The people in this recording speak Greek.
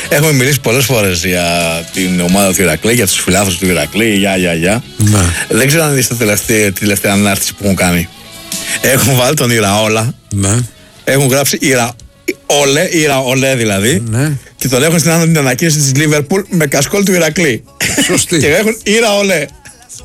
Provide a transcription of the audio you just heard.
Έχουμε μιλήσει πολλές φορές για την ομάδα του Ηρακλή, για τους φιλάθλους του Ηρακλή, για. Ναι. Δεν ξέρω αν είστε τη τελευταία ανάρτηση που έχουν κάνει. Έχουν βάλει τον Ηραόλα. Ναι. Έχουν γράψει Ηραόλε δηλαδή. Ναι. Και τον έχουν στην ανακοίνωση της Λίβερπουλ με κασκόλ του Ηρακλή. Σωστή. Και έχουν Ηραόλε.